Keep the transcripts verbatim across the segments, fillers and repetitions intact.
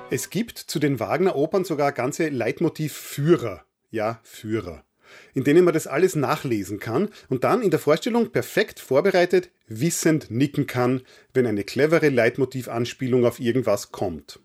Es gibt zu den Wagner-Opern sogar ganze Leitmotivführer, ja, Führer, in denen man das alles nachlesen kann und dann in der Vorstellung perfekt vorbereitet, wissend nicken kann, wenn eine clevere Leitmotivanspielung auf irgendwas kommt.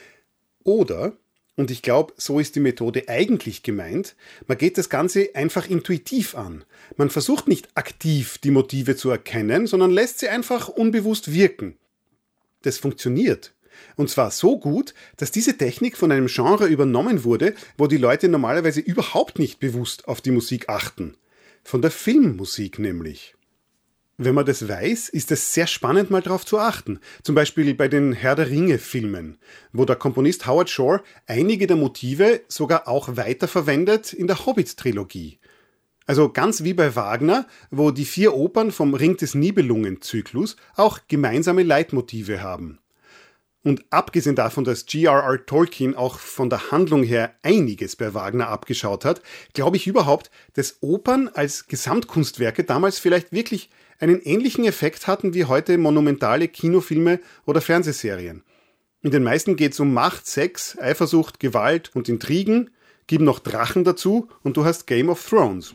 Oder, und ich glaube, so ist die Methode eigentlich gemeint, man geht das Ganze einfach intuitiv an. Man versucht nicht aktiv die Motive zu erkennen, sondern lässt sie einfach unbewusst wirken. Das funktioniert. Und zwar so gut, dass diese Technik von einem Genre übernommen wurde, wo die Leute normalerweise überhaupt nicht bewusst auf die Musik achten. Von der Filmmusik nämlich. Wenn man das weiß, ist es sehr spannend, mal darauf zu achten. Zum Beispiel bei den Herr der Ringe-Filmen, wo der Komponist Howard Shore einige der Motive sogar auch weiterverwendet in der Hobbit-Trilogie. Also ganz wie bei Wagner, wo die vier Opern vom Ring des Nibelungen-Zyklus auch gemeinsame Leitmotive haben. Und abgesehen davon, dass J R R. Tolkien auch von der Handlung her einiges bei Wagner abgeschaut hat, glaube ich überhaupt, dass Opern als Gesamtkunstwerke damals vielleicht wirklich einen ähnlichen Effekt hatten wie heute monumentale Kinofilme oder Fernsehserien. In den meisten geht es um Macht, Sex, Eifersucht, Gewalt und Intrigen, gib noch Drachen dazu und du hast Game of Thrones.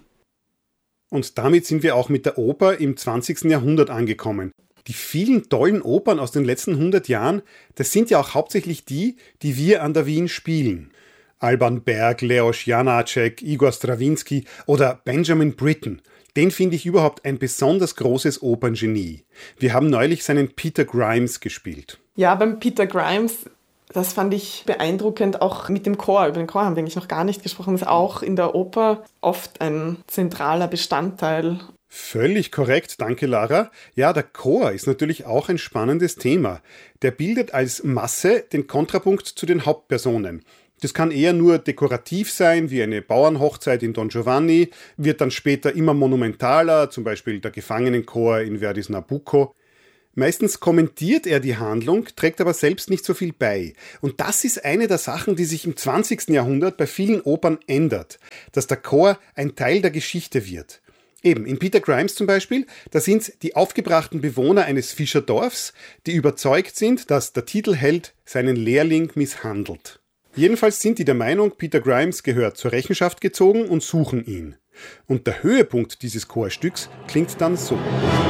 Und damit sind wir auch mit der Oper im zwanzigsten Jahrhundert angekommen. Die vielen tollen Opern aus den letzten hundert Jahren, das sind ja auch hauptsächlich die, die wir an der Wien spielen. Alban Berg, Leos Janáček, Igor Strawinsky oder Benjamin Britten. Den finde ich überhaupt ein besonders großes Operngenie. Wir haben neulich seinen Peter Grimes gespielt. Ja, beim Peter Grimes, das fand ich beeindruckend, auch mit dem Chor. Über den Chor haben wir eigentlich noch gar nicht gesprochen. Das ist auch in der Oper oft ein zentraler Bestandteil. Völlig korrekt, danke Lara. Ja, der Chor ist natürlich auch ein spannendes Thema. Der bildet als Masse den Kontrapunkt zu den Hauptpersonen. Das kann eher nur dekorativ sein, wie eine Bauernhochzeit in Don Giovanni, wird dann später immer monumentaler, zum Beispiel der Gefangenenchor in Verdis Nabucco. Meistens kommentiert er die Handlung, trägt aber selbst nicht so viel bei. Und das ist eine der Sachen, die sich im zwanzigsten Jahrhundert bei vielen Opern ändert, dass der Chor ein Teil der Geschichte wird. Eben, in Peter Grimes zum Beispiel, da sind die aufgebrachten Bewohner eines Fischerdorfs, die überzeugt sind, dass der Titelheld seinen Lehrling misshandelt. Jedenfalls sind die der Meinung, Peter Grimes gehört zur Rechenschaft gezogen und suchen ihn. Und der Höhepunkt dieses Chorstücks klingt dann so.